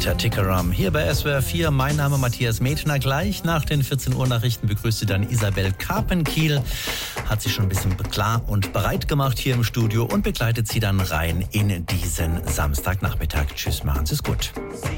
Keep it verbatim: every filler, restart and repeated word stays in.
Rita Tickeram hier bei S W R vier. Mein Name Matthias Metner. Gleich nach den vierzehn Uhr Nachrichten begrüßt Sie dann Isabel Karpenkiel. Hat sich schon ein bisschen klar und bereit gemacht hier im Studio und begleitet Sie dann rein in diesen Samstagnachmittag. Tschüss, machen Sie es gut.